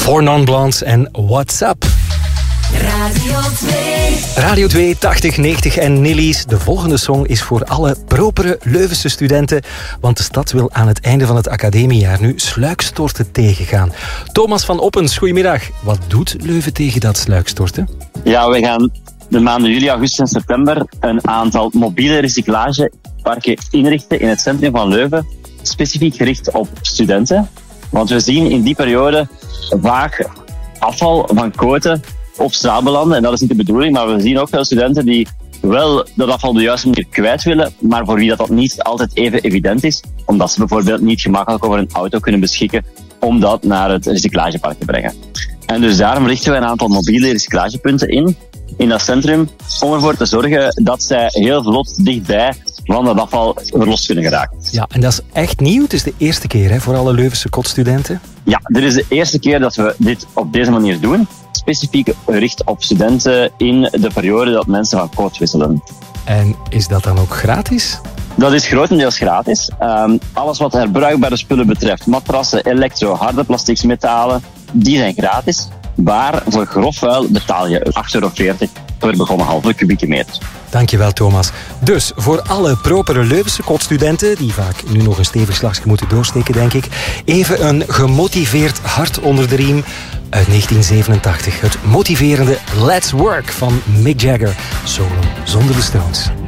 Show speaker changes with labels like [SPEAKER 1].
[SPEAKER 1] Four Non Blondes en What's Up.
[SPEAKER 2] Radio 2.
[SPEAKER 1] Radio 2, 80, 90 en Nillies. De volgende song is voor alle propere Leuvense studenten. Want de stad wil aan het einde van het academiejaar nu sluikstorten tegengaan. Thomas van Oppens, goedemiddag. Wat doet Leuven tegen dat sluikstorten?
[SPEAKER 3] Ja, we gaan de maanden juli, augustus en september een aantal mobiele recyclageparken inrichten in het centrum van Leuven. Specifiek gericht op studenten. Want we zien in die periode vaak afval van koten op straat belanden. En dat is niet de bedoeling, maar we zien ook veel studenten die wel dat afval op de juiste manier kwijt willen, maar voor wie dat niet altijd even evident is. Omdat ze bijvoorbeeld niet gemakkelijk over een auto kunnen beschikken om dat naar het recyclagepark te brengen. En dus daarom richten we een aantal mobiele recyclagepunten in dat centrum, om ervoor te zorgen dat zij heel vlot dichtbij van dat afval verlost kunnen geraken.
[SPEAKER 1] Ja, en dat is echt nieuw. Het is de eerste keer hè, voor alle Leuvense kotstudenten.
[SPEAKER 3] Ja, dit is de eerste keer dat we dit op deze manier doen. Specifiek gericht op studenten in de periode dat mensen van kot wisselen.
[SPEAKER 1] En is dat dan ook gratis?
[SPEAKER 3] Dat is grotendeels gratis. Alles wat herbruikbare spullen betreft, matrassen, elektro, harde plastics, metalen, die zijn gratis. Maar voor grof vuil betaal je €8,40 per begonnen halve kubieke meter.
[SPEAKER 1] Dankjewel, Thomas. Dus voor alle propere Leuvense kotstudenten, die vaak nu nog een stevig slagje moeten doorsteken, denk ik, even een gemotiveerd hart onder de riem uit 1987. Het motiverende Let's Work van Mick Jagger. Solo zonder de Stones.